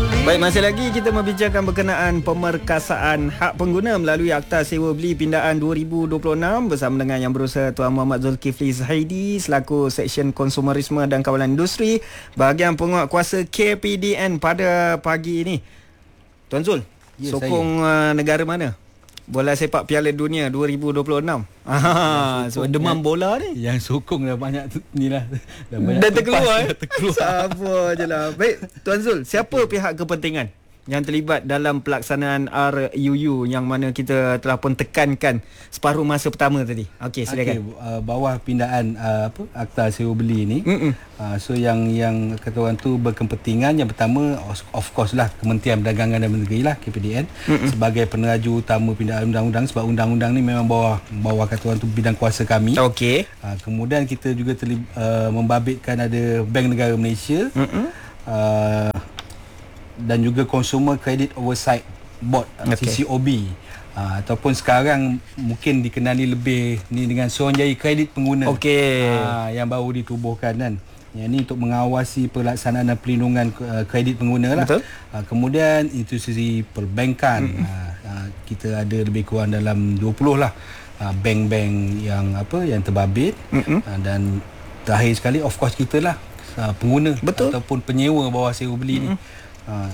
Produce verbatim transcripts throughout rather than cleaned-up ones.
Baik, masih lagi kita membincangkan berkenaan pemerkasaan hak pengguna melalui Akta Sewa Beli Pindaan dua ribu dua puluh enam bersama dengan yang berusaha Tuan Muhammad Zulkifli Zaidi selaku Seksyen Konsumerisme dan Kawalan Industri bahagian penguatkuasa K P D N pada pagi ini. Tuan Zul, ya, sokong uh, negara mana? Bola sepak Piala Dunia dua ribu dua puluh enam. Ah, so demam bola ni. Yang sokong dah banyak ni lah. Dah, banyak dah terkeluar. Dah terkeluar. Sabar je lah. Baik, Tuan Zul, siapa pihak kepentingan yang terlibat dalam pelaksanaan R U U yang mana kita telah pun tekankan separuh masa pertama tadi? Okey, silakan. Okay, uh, bawah pindaan uh, apa Akta Sewa Beli ni. Uh, so yang yang kata orang tu berkepentingan, yang pertama of course lah Kementerian Perdagangan dan Menteri lah, K P D N, Mm-mm. sebagai peneraju utama pindaan undang-undang, sebab undang-undang ni memang bawah bawah kata orang tu bidang kuasa kami. Okey. Uh, kemudian kita juga terlib, uh, membabitkan ada Bank Negara Malaysia. Uh, dan juga Consumer Credit Oversight Board, okay. C C O B, uh, ataupun sekarang mungkin dikenali lebih ni dengan Suruhanjaya Kredit Pengguna, okay. uh, yang baru ditubuhkan kan. Yang ni untuk mengawasi pelaksanaan dan perlindungan uh, kredit pengguna lah. Betul. Uh, kemudian institusi perbankan, mm-hmm. uh, uh, kita ada lebih kurang dalam dua puluh lah uh, bank-bank yang apa yang terbabit, mm-hmm. uh, dan terakhir sekali of course kita lah uh, pengguna. Betul. Ataupun penyewa bawah sewa beli, mm-hmm. ni. Uh,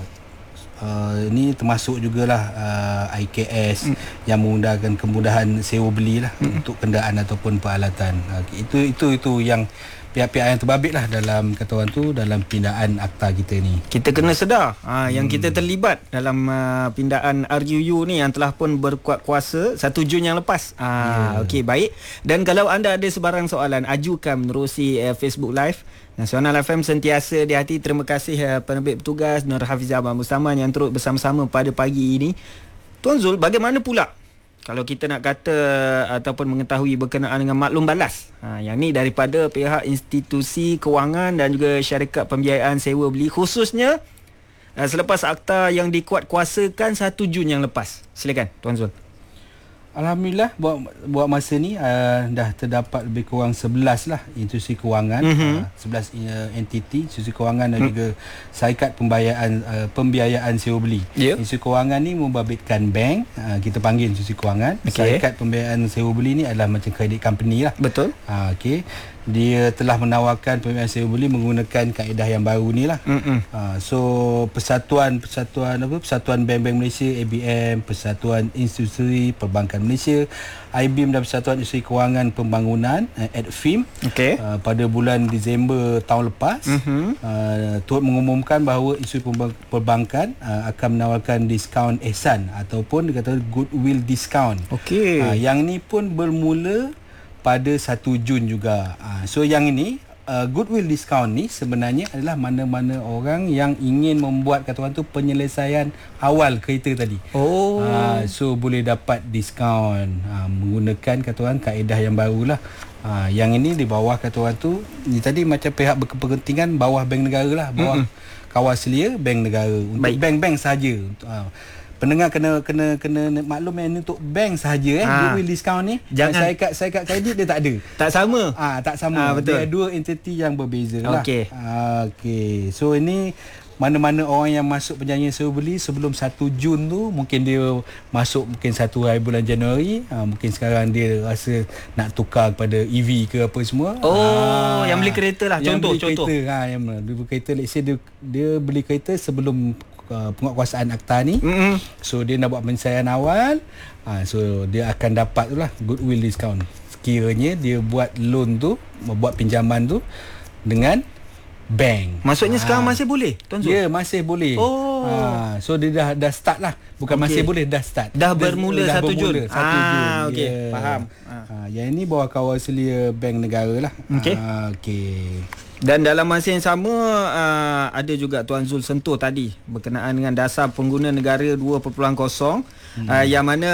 uh, ini termasuk jugalah uh, I K S, mm. yang mengundangkan kemudahan sewa beli lah, mm. untuk kenderaan ataupun peralatan. Uh, itu itu itu yang pihak-pihak yang terbabit lah dalam kata orang tu dalam pindaan akta kita ni. Kita kena sedar ha, yang hmm. kita terlibat dalam uh, pindaan R U U ni yang telah pun berkuat kuasa satu Jun yang lepas. Ha, yeah. Okey, baik. Dan kalau anda ada sebarang soalan, ajukan menerusi uh, Facebook Live Nasional F M sentiasa di hati. Terima kasih uh, penerbit bertugas Nur Hafizah Abang Mustaman yang turut bersama-sama pada pagi ini. Tuan Zul, bagaimana pula kalau kita nak kata ataupun mengetahui berkenaan dengan maklum balas, ha, yang ni daripada pihak institusi kewangan dan juga syarikat pembiayaan sewa beli, khususnya uh, selepas akta yang dikuatkuasakan satu Jun yang lepas. Silakan Tuan Zul. Alhamdulillah buat buat masa ni uh, dah terdapat lebih kurang sebelas lah institusi kewangan, mm-hmm. uh, sebelas uh, entiti institusi kewangan dan mm. juga syarikat pembiayaan uh, pembiayaan sewa beli. Yep. Institusi kewangan ni membabitkan bank, uh, kita panggil institusi kewangan. Okay. Syarikat pembiayaan sewa beli ni adalah macam credit company lah. Betul. Uh, okey. Dia telah menawarkan pembiayaan sewa beli menggunakan kaedah yang baru ni lah. Uh, so persatuan persatuan apa persatuan bank-bank Malaysia, A B M, Persatuan Institusi Perbankan Malaysia, I B M dan Persatuan Institusi Kewangan Pembangunan, uh, A D F I M, okay. uh, pada bulan Disember tahun lepas, mm-hmm. uh, turut mengumumkan bahawa institusi perbankan uh, akan menawarkan diskaun ihsan ataupun dikatakan goodwill discount. Okay. Uh, yang ni pun bermula pada satu Jun juga. Uh, so yang ini uh, goodwill discount ni sebenarnya adalah mana-mana orang yang ingin membuat kata orang tu penyelesaian awal kereta tadi. Oh. Uh, so boleh dapat diskaun uh, menggunakan kata orang kaedah yang barulah. Uh, yang ini di bawah kata orang tu ni tadi macam pihak berkepentingan bawah bank negara lah, bawah mm-hmm. kawal selia bank negara untuk Baik. bank-bank saja. Uh, Pendengar kena kena kena maklum yang ni untuk bank sahaja eh, ha. Goodwill discount ni. Jangan syarikat syarikat kredit dia tak ada. Tak sama. Ah, tak sama. Ha, betul. Dia dua entiti yang berbeza lah. Okey. Ha, okey. So ini mana-mana orang yang masuk perjanjian sewa beli sebelum satu Jun tu, mungkin dia masuk mungkin satu hari bulan Januari, ha, mungkin sekarang dia rasa nak tukar kepada E V ke apa semua. Oh, ha, yang beli kereta lah. Yang contoh beli contoh. Kereta, ha, yang beli kereta, let's say dia, dia beli kereta sebelum Uh, penguatkuasaan akta ni, mm-hmm. so dia nak buat penyelesaian awal, uh, so dia akan dapat tu lah goodwill discount sekiranya dia buat loan tu, buat pinjaman tu dengan bank. Maksudnya ha. sekarang masih boleh, Tuan Zul? Ya, masih boleh. Oh. Ha, so dia dah dah start lah. Bukan okay. masih boleh, dah start. Dah bermula dah, satu Jun. satu Jun. Ah, okey. Yeah. Faham. Ha, yang ini bawah kawal selia bank negara lah. Okey. Ha, okey. Dan dalam masa yang sama uh, ada juga Tuan Zul sentuh tadi berkenaan dengan dasar pengguna negara dua titik kosong, hmm. uh, yang mana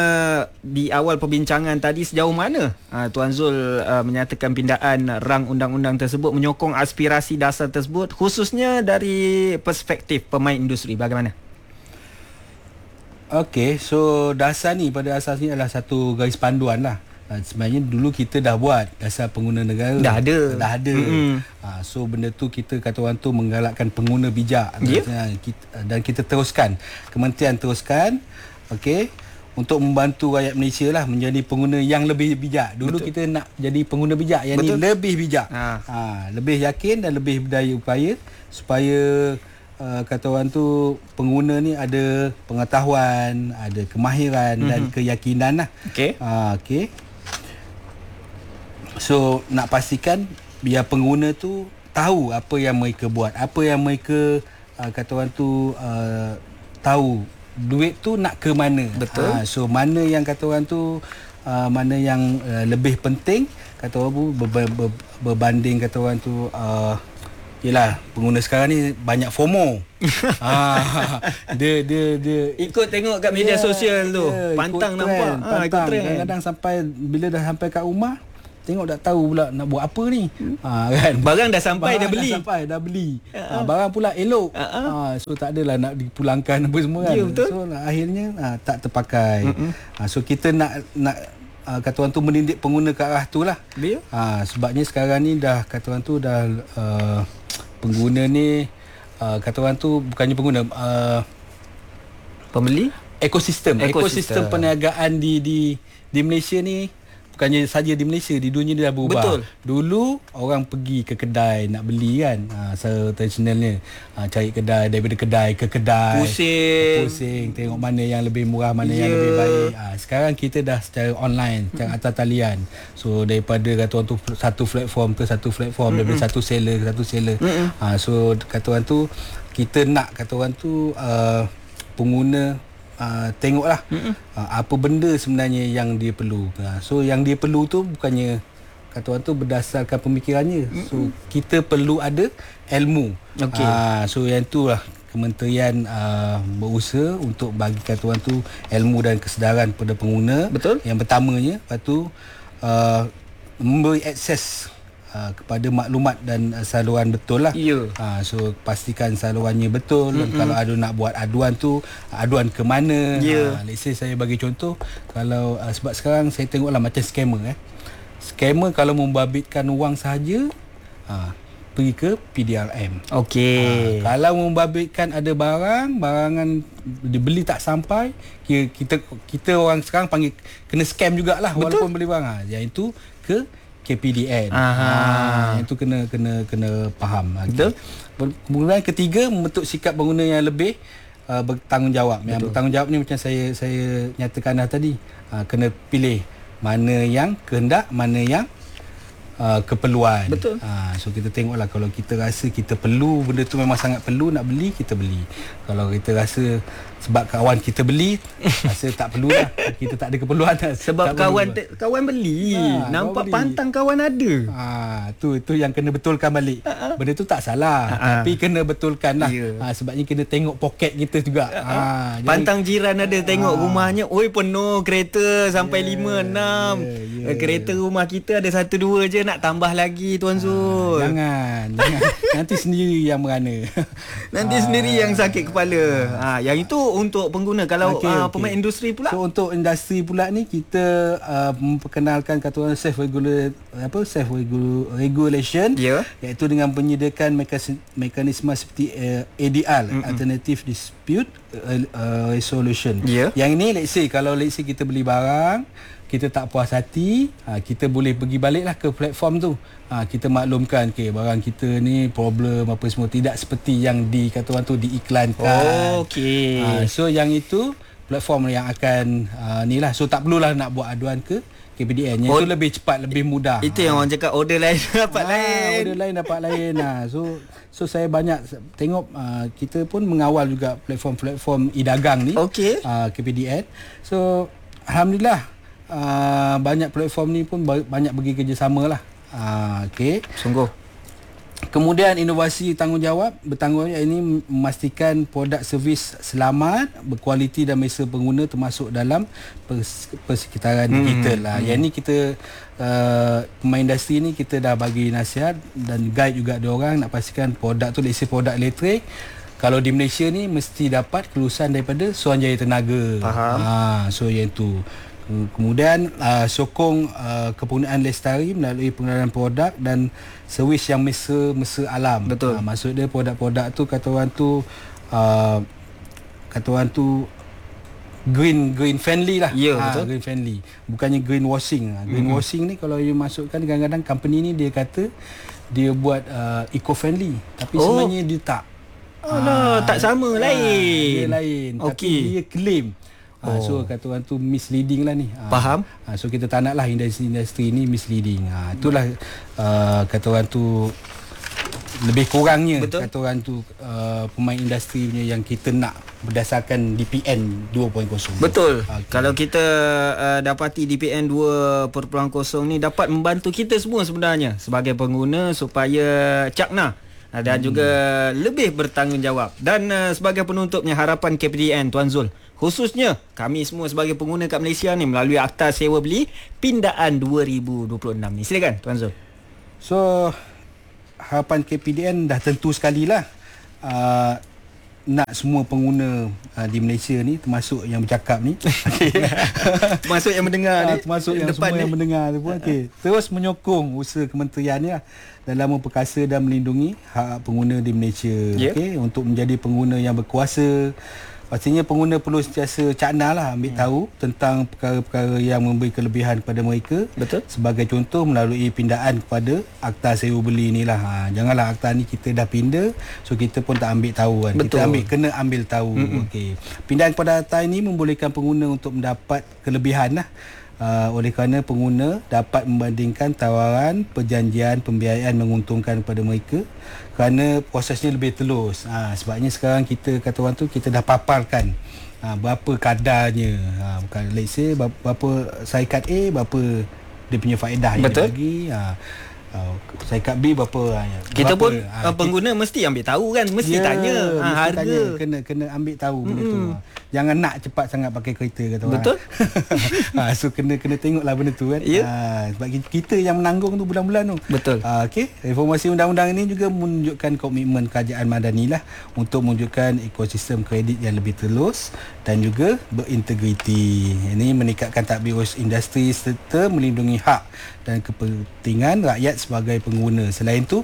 di awal perbincangan tadi sejauh mana uh, Tuan Zul uh, menyatakan pindaan rang undang-undang tersebut menyokong aspirasi dasar tersebut, khususnya dari perspektif pemain industri. Bagaimana? Okey, so dasar ni pada asasnya adalah satu garis panduan lah uh, sebenarnya dulu kita dah buat dasar pengguna negara. Dah ada. Dah ada. Mm-hmm. Uh, so benda tu kita kata orang tu menggalakkan pengguna bijak. Yep. Kita, dan kita teruskan. Kementerian teruskan. Okey. Untuk membantu rakyat Malaysia lah menjadi pengguna yang lebih bijak. Dulu Betul. kita nak jadi pengguna bijak, yang Betul. ni lebih bijak. Ha. Ha, lebih yakin dan lebih berdaya upaya supaya uh, kata orang tu pengguna ni ada pengetahuan, ada kemahiran mm-hmm. dan keyakinan lah. Okey. Ha, okey. So nak pastikan biar pengguna tu tahu apa yang mereka buat, apa yang mereka uh, kata orang tu uh, tahu duit tu nak ke mana. Betul. Ha, so mana yang kata orang tu uh, mana yang uh, lebih penting kata orang tu ber, ber, ber, berbanding kata orang tu uh, yelah pengguna sekarang ni banyak FOMO. ha, dia dia dia ikut tengok kat media yeah, sosial tu. Yeah, pantang nampak. Trend, ha, pantang. Kadang-kadang sampai bila dah sampai kat rumah tengok tak tahu pula nak buat apa ni. Hmm. Ha, kan? Barang dah sampai barang dah beli. Dah sampai dah beli. Uh-huh. Ha, barang pula elok. Uh-huh. Ha, so tak adalah nak dipulangkan apa semua kan. Yeah, so akhirnya ha, tak terpakai. Uh-huh. Ha, so kita nak nak ha, kata orang tu mendidik pengguna ke arah tu lah. Yeah. Ha, sebabnya sekarang ni dah kata orang tu dah uh, pengguna ni uh, kata orang tu bukannya pengguna uh, pembeli ekosistem. ekosistem ekosistem perniagaan di di di Malaysia ni bukannya saja di Malaysia, di dunia ni dah berubah. Betul. Dulu orang pergi ke kedai nak beli kan, ha, secara tradisionalnya ha, cari kedai, daripada kedai ke kedai, pusing pusing tengok mana yang lebih murah, mana yeah. yang lebih baik. Ha, sekarang kita dah secara online, secara atas talian. So daripada kata orang tu satu platform ke satu platform, mm-hmm. daripada satu seller ke satu seller. Mm-hmm. Ha, so kata orang tu kita nak kata orang tu uh, pengguna Uh, tengoklah uh, apa benda sebenarnya yang dia perlu. Uh, so yang dia perlu tu bukannya kata orang tu berdasarkan pemikirannya. Mm-mm. So kita perlu ada ilmu. Okay. Uh, so yang itulah kementerian uh, berusaha untuk bagi kata orang tu ilmu dan kesedaran pada pengguna. Betul. Yang pertamanya, lepas tu uh, memberi akses Uh, kepada maklumat dan uh, saluran betul lah. Yeah. Uh, so pastikan salurannya betul. Mm-hmm. Kalau ada nak buat aduan tu, aduan ke mana. Yeah. Uh, let's say saya bagi contoh, kalau uh, sebab sekarang saya tengoklah macam scammer eh. Scammer kalau membabitkan wang sahaja, uh, pergi ke P D R M. Okey. Uh, kalau membabitkan ada barang, barangan dibeli tak sampai, kita kita, kita orang sekarang panggil kena scam jugalah. Betul. Walaupun beli barang. Yang itu ke K P D N. Ha, itu kena kena kena faham. Betul. Okay. Kemudian ketiga, membentuk sikap pengguna yang lebih uh, bertanggungjawab. Betul. Yang bertanggungjawab ni macam saya saya nyatakan dah tadi. Uh, kena pilih mana yang kehendak, mana yang uh, keperluan. Betul. Uh, so kita tengoklah, kalau kita rasa kita perlu benda tu, memang sangat perlu nak beli, kita beli. Kalau kita rasa sebab kawan kita beli, rasa tak perlulah, kita tak ada keperluan dah. Sebab kawan te, kawan beli, ha, nampak beli. Pantang kawan ada. Ha, tu tu yang kena betulkan balik. Ha-ha. Benda tu tak salah, Ha-ha. tapi kena betulkan lah. Yeah. Ha, sebabnya kena tengok poket kita juga. Ha, pantang jadi, jiran ada tengok ha. rumahnya, oi penuh kereta sampai yeah, lima, enam. Yeah, yeah. Kereta rumah kita ada satu dua je, nak tambah lagi Tuan Zul. Ha, jangan, jangan. Nanti sendiri yang merana. Nanti ha. sendiri yang sakit kepala. Ha, yang itu untuk pengguna. Kalau okay, uh, okay. pemain industri pula, so untuk industri pula ni kita uh, memperkenalkan kata orang self regular apa self regulation, yeah. iaitu dengan penyediakan mekanisme seperti uh, A D R, mm-hmm. Alternative Dispute uh, uh, Resolution. Yeah. Yang ini let's say kalau let's say kita beli barang, kita tak puas hati, ha, kita boleh pergi baliklah ke platform tu. Ha, kita maklumkan, okay, barang kita ni problem apa semua, tidak seperti yang di kata orang tu diiklankan. Oh, okey. Ha, so yang itu platform yang akan uh, ni lah. So tak perlulah nak buat aduan ke K P D N. Yang oh, itu lebih cepat, lebih mudah. Itu ha. yang orang cakap order lain dapat ha, lain. Order lain dapat lain. Ha. So so saya banyak tengok, uh, kita pun mengawal juga platform-platform e-dagang ni. Okey. Uh, K P D N. So alhamdulillah, Uh, banyak platform ni pun banyak bagi kerjasama lah. Uh, okay. Sungguh. Kemudian inovasi tanggungjawab. Bertanggungjawab ini memastikan produk servis selamat, berkualiti dan mesra pengguna, termasuk dalam pers- persekitaran hmm. digital lah. Hmm. Yang ni kita uh, pemain industri ni kita dah bagi nasihat dan guide juga diorang nak pastikan produk tu, let's say produk elektrik, kalau di Malaysia ni mesti dapat kelulusan daripada Suruhanjaya Tenaga. Faham. Ha, so yang tu. Kemudian uh, sokong uh, kepenggunaan lestari melalui pengenalan produk dan servis yang mesra mesra alam. Betul. Uh, maksud dia produk-produk tu kata orang tu uh, kata orang tu green green friendly lah. Ya, ha, betul. Green friendly. Bukannya green washing. Green mm-hmm. washing ni kalau you masukkan kadang-kadang company ni dia kata dia buat uh, eco friendly tapi oh. sebenarnya dia tak. Oh no, ha, tak sama, ha, lain. Dia lain. Okay. Tapi dia claim. Ha, oh. So kata orang tu misleading lah ni. Ha, Faham? Ha, so kita tak nak lah industri-industri ni misleading. Ha, itulah uh, kata orang tu lebih kurangnya. Betul. Kata orang tu uh, pemain industri punya yang kita nak berdasarkan D P N dua titik kosong. Betul. Okay. Kalau kita uh, dapati D P N dua titik kosong ni dapat membantu kita semua sebenarnya sebagai pengguna supaya cakna dan hmm. juga lebih bertanggungjawab. Dan uh, sebagai penutupnya, harapan K P D N Tuan Zul, khususnya kami semua sebagai pengguna kat Malaysia ni melalui Akta Sewa Beli Pindaan dua ribu dua puluh enam ni. Silakan Tuan Zul. So harapan K P D N dah tentu sekali lah uh, nak semua pengguna uh, di Malaysia ni, termasuk yang bercakap ni termasuk yang mendengar ni, termasuk yang semua ni. yang mendengar tu pun okay, terus menyokong usaha kementerian ni lah dalam memperkasa dan melindungi hak pengguna di Malaysia. Yeah. Okay, untuk menjadi pengguna yang berkuasa. Pastinya pengguna perlu sentiasa cakna lah ambil hmm. tahu tentang perkara-perkara yang memberi kelebihan kepada mereka. Betul. Sebagai contoh melalui pindaan kepada Akta Sewa Beli ni lah. Ha, janganlah akta ni kita dah pindah, so kita pun tak ambil tahu kan. Betul. Kita ambil, kena ambil tahu. Okey. Pindaan kepada akta ini membolehkan pengguna untuk mendapat kelebihan lah. Uh, oleh kerana pengguna dapat membandingkan tawaran, perjanjian, pembiayaan menguntungkan kepada mereka kerana prosesnya lebih telus. Ha, sebabnya sekarang kita kata orang tu kita dah paparkan ha, berapa kadarnya. Ha, bukan let's say berapa syarikat A, berapa dia punya faedah yang dia bagi. Ha, Uh, syarikat B berapa ha, kita berapa, pun ha, uh, pengguna kita, mesti ambil tahu kan, mesti yeah, tanya ha, mesti harga tanya. kena kena ambil tahu mm-hmm. benda tu. Jangan nak cepat sangat pakai kereta kata orang. Betul. ha, so kena kena tengoklah benda tu kan. Yeah. Ha, sebab kita yang menanggung tu bulan-bulan tu. Betul. Ha, okey, reformasi undang-undang ini juga menunjukkan komitmen kerajaan madani lah untuk mewujudkan ekosistem kredit yang lebih telus dan juga berintegriti. Ini meningkatkan tadbir urus industri serta melindungi hak dan kepentingan rakyat sebagai pengguna. Selain tu,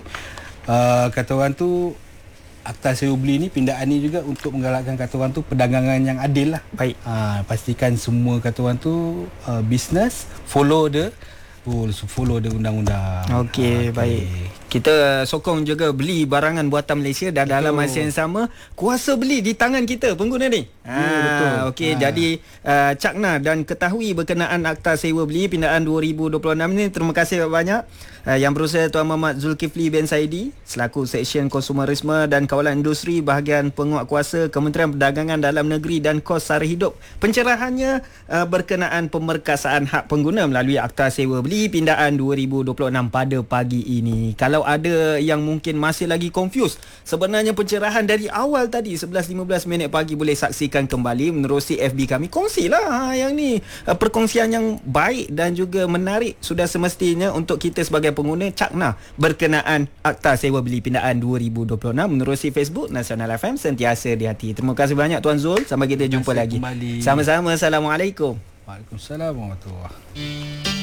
uh, kata orang tu Akta Sewa Beli ni, pindaan ni juga untuk menggalakkan kata orang tu perdagangan yang adil lah. Baik. Uh, pastikan semua kata orang tu uh, business follow the rules, follow the undang-undang. Okey, okay. Baik. Kita sokong juga beli barangan buatan Malaysia dan betul. Dalam masa yang sama kuasa beli di tangan kita pengguna ni. Ya, ha, betul. Okey, ha. Jadi uh, cakna dan ketahui berkenaan Akta Sewa Beli Pindaan dua ribu dua puluh enam ni. Terima kasih banyak uh, yang berusaha Tuan Muhammad Zulkifli bin Saidi selaku Seksyen Konsumerisme dan Kawalan Industri Bahagian Penguatkuasa Kementerian Perdagangan Dalam Negeri dan Kos Sara Hidup. Pencerahannya uh, berkenaan pemerkasaan hak pengguna melalui Akta Sewa Beli Pindaan dua ribu dua puluh enam pada pagi ini. Kalau ada yang mungkin masih lagi confused, sebenarnya pencerahan dari awal tadi sebelas lima belas minit pagi boleh saksikan kembali menerusi F B kami. Kongsilah ha, yang ni perkongsian yang baik dan juga menarik sudah semestinya untuk kita sebagai pengguna cakna berkenaan Akta Sewa Beli Pindaan dua ribu dua puluh enam menerusi Facebook Nasional F M, sentiasa di hati. Terima kasih banyak Tuan Zul, sampai kita jumpa lagi. Kembali. Sama-sama. Assalamualaikum. Waalaikumsalam warahmatullahi wabarakatuh.